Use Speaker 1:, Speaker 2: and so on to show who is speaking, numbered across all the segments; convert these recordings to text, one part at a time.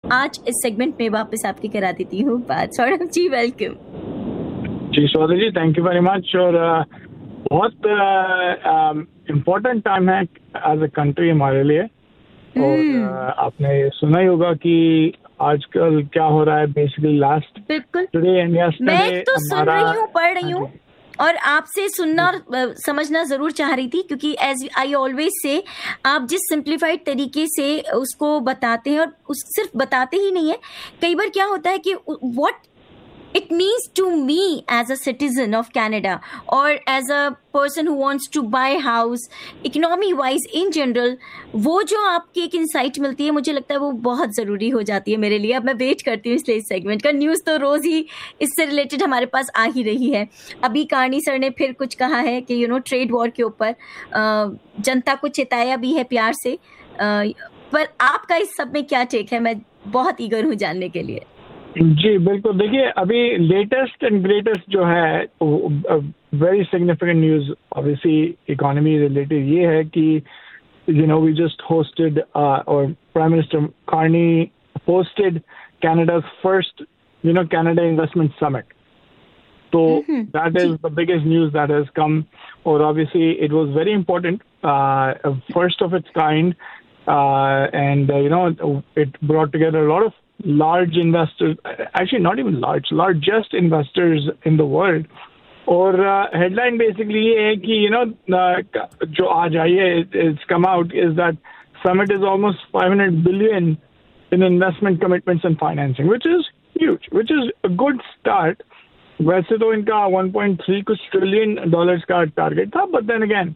Speaker 1: आज इस सेगमेंट में वापस आपकी करा देती हूँ बात। Saurabh ji, welcome.
Speaker 2: Ji Swati ji, thank you very much. और बहुत इम्पोर्टेंट टाइम है एज अ कंट्री हमारे लिए। और आपने सुना ही होगा कि आजकल क्या हो रहा है basically last today and yesterday.
Speaker 1: मैं तो सुन रही हूँ, पढ़ रही हूँ और आपसे सुनना और समझना जरूर चाह रही थी, क्योंकि एज आई ऑलवेज से आप जिस सिंप्लीफाइड तरीके से उसको बताते हैं, और उस सिर्फ बताते ही नहीं है, कई बार क्या होता है कि what it means to me as a citizen of Canada or as a person who wants to buy house, economy wise in general, वो जो आपकी एक इंसाइट मिलती है, मुझे लगता है वो बहुत ज़रूरी हो जाती है मेरे लिए। अब मैं वेट करती हूँ इसलिए इस सेगमेंट का। न्यूज़ तो रोज़ ही इससे रिलेटेड हमारे पास आ ही रही है। अभी कार्नी सर ने फिर कुछ कहा है कि ट्रेड वॉर के ऊपर जनता को चेताया भी है प्यार से। पर आपका इस सब में क्या टेक है? मैं बहुत ईगर हूँ जानने के लिए।
Speaker 2: जी बिल्कुल, देखिए अभी लेटेस्ट एंड ग्रेटेस्ट जो है very significant news obviously economy related ये है कि वी जस्ट होस्टेड और prime minister Carney hosted कैनेडा's first Canada investment summit. तो that is the biggest news that has come, और obviously it was very important, first of its kind, and it brought together a lot of large investors, actually not even largest investors in the world. और headline basically ये है कि जो आज आई है, it's come out is that summit is almost $500 billion in investment commitments and financing, which is huge, which is a good start. वैसे तो इनका 1.3 कुछ ट्रिलियन डॉलर्स का टारगेट था, but then again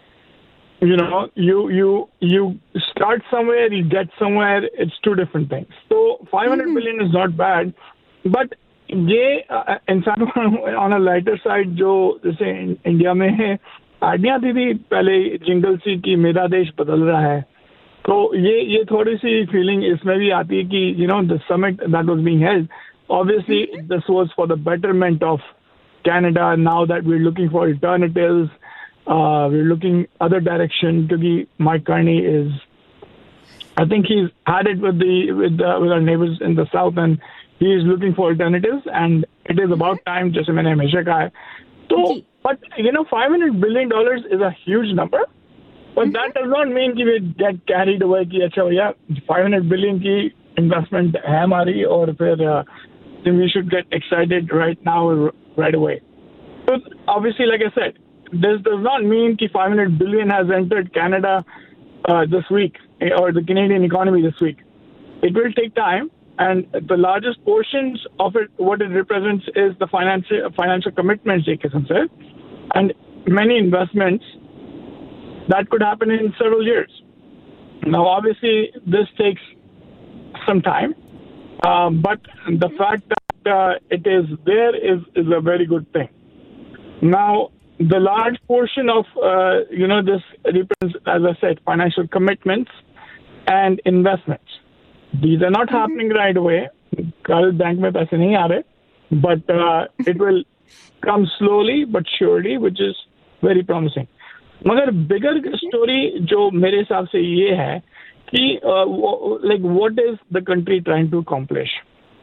Speaker 2: you start somewhere, you get somewhere, it's two different things. So 500 billion is not bad, but ये इंसान on a lighter side जो जैसे इंडिया में है आइडिया आती थी पहले जिंगल सी कि मेरा देश बदल रहा है, तो ये थोड़ी सी फीलिंग इसमें भी आती है कि the summit that was being held, obviously this was for the betterment of Canada. Now that we're looking for alternatives, we're looking other direction, because Mike Carney is, I think he's had it with our neighbors in the south, and he is looking for alternatives, and it is about time. जैसे मैंने हमेशा कहा है, तो but $500 billion is a huge number, but that does not mean कि we get carried away कि अच्छा भैया 500 billion की investment है हमारी और फिर then we should get excited right now, right away. So obviously, like I said, this does not mean that 500 billion has entered Canada this week, or the Canadian economy this week. It will take time, and the largest portions of it, what it represents, is the financial commitments, and many investments that could happen in several years. Now, obviously, this takes some time, but the fact that it is there is a very good thing. Now, the large portion of this represents, as I said, financial commitments and investments. These are not happening right away. Kal bank mein paise nahi aa rahe, but it will come slowly but surely, which is very promising. मगर bigger story जो मेरे हिसाब से ये है कि like what is the country trying to accomplish?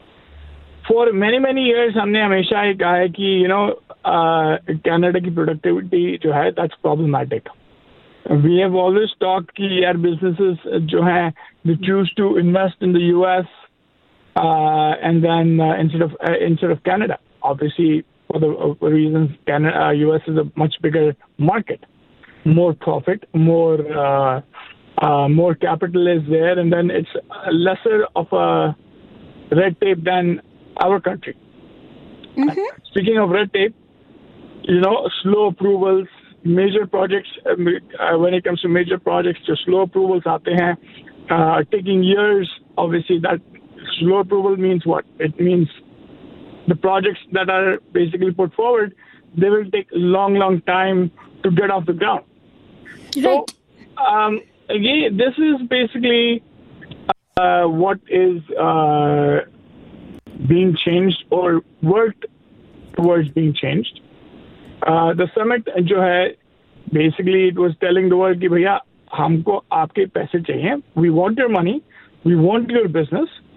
Speaker 2: For many years हमने हमेशा ये कहा है कि कनाडा की प्रोडक्टिविटी जो है that's problematic. We have always talked कि यार businesses जो हैं they choose to invest in the US and then instead of Canada. Obviously, for the reasons US is a much bigger market, more profit, more capital is there, and then it's lesser of a red tape than our country. Speaking of red tape, slow approvals, major projects, when it comes to major projects, just slow approvals aate hain, taking years. Obviously, that slow approval means what? It means the projects that are basically put forward, they will take long time to get off the ground. Right. So, this is basically what is being changed or worked towards being changed. The summit जो है, basically it was telling the world कि भैया हमको आपके पैसे चाहिए. We want your money. We want your business.